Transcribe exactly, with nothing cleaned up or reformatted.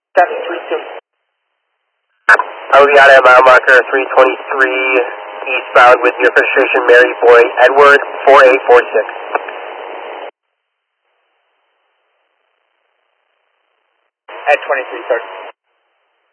seven three two. Oh, we got a mile marker three twenty-three eastbound with your registration Mary Boy Edward four eight four six. At twenty-three, sir.